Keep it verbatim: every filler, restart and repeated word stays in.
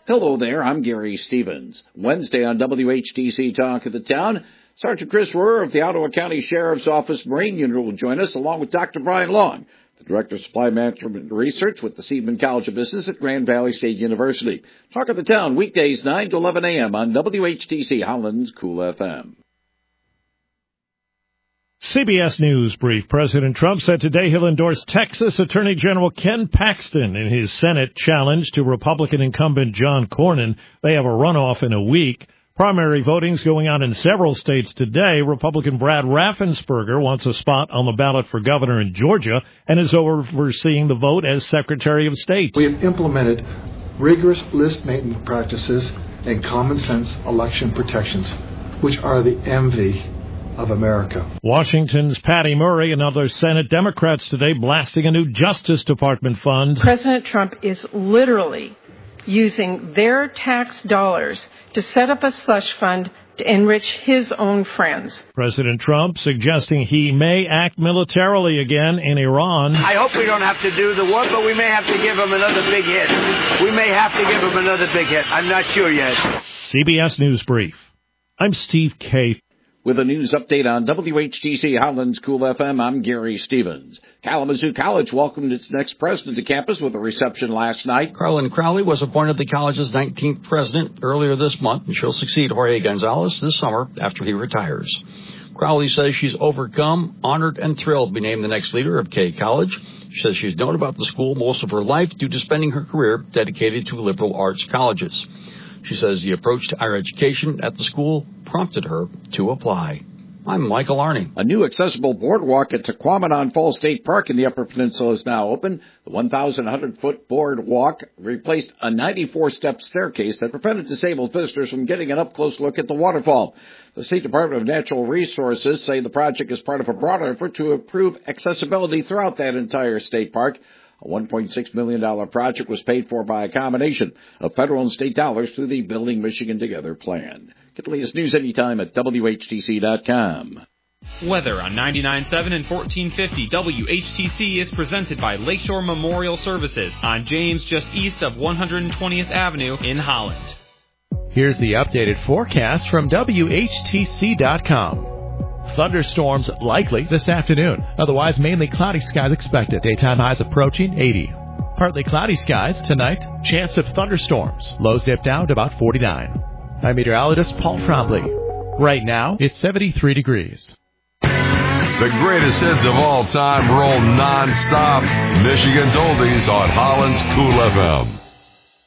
Hello there, I'm Gary Stevens. Wednesday on W H T C Talk of the Town, Sergeant Chris Rohrer of the Ottawa County Sheriff's Office Marine Unit will join us, along with Doctor Brian Long, the Director of Supply Management Research with the Seidman College of Business at Grand Valley State University. Talk of the Town, weekdays nine to eleven a.m. on W H T C Holland's Cool F M. C B S News brief. President Trump said today he'll endorse Texas Attorney General Ken Paxton in his Senate challenge to Republican incumbent John Cornyn. They have a runoff in a week. Primary voting's going on in several states today. Republican Brad Raffensperger wants a spot on the ballot for governor in Georgia and is overseeing the vote as Secretary of State. We have implemented rigorous list maintenance practices and common sense election protections, which are the envy of America. Washington's Patty Murray and other Senate Democrats today blasting a new Justice Department fund. President Trump is literally using their tax dollars to set up a slush fund to enrich his own friends. President Trump suggesting he may act militarily again in Iran. I hope we don't have to do the war, but we may have to give him another big hit. We may have to give him another big hit. I'm not sure yet. C B S News Brief. I'm Steve Kay. With a news update on W H T C Holland's Cool F M, I'm Gary Stevens. Kalamazoo College welcomed its next president to campus with a reception last night. Carolyn Crowley was appointed the college's nineteenth president earlier this month, and she'll succeed Jorge Gonzalez this summer after he retires. Crowley says she's overcome, honored, and thrilled to be named the next leader of K College. She says she's known about the school most of her life due to spending her career dedicated to liberal arts colleges. She says the approach to higher education at the school prompted her to apply. I'm Michael Arney. A new accessible boardwalk at Tequamanon Falls State Park in the Upper Peninsula is now open. The one thousand one hundred foot boardwalk replaced a ninety-four step staircase that prevented disabled visitors from getting an up-close look at the waterfall. The State Department of Natural Resources say the project is part of a broader effort to improve accessibility throughout that entire state park. A one point six million dollars project was paid for by a combination of federal and state dollars through the Building Michigan Together plan. Get the latest news anytime at W H T C dot com. Weather on ninety-nine point seven and fourteen fifty W H T C is presented by Lakeshore Memorial Services on James, just east of one hundred twentieth Avenue in Holland. Here's the updated forecast from W H T C dot com. Thunderstorms likely this afternoon. Otherwise, mainly cloudy skies expected. Daytime highs approaching eighty. Partly cloudy skies tonight. Chance of thunderstorms. Lows dip down to about forty-nine. I'm meteorologist Paul Trombley. Right now, it's seventy-three degrees. The greatest hits of all time roll non-stop. Michigan's Oldies on Holland's Cool F M.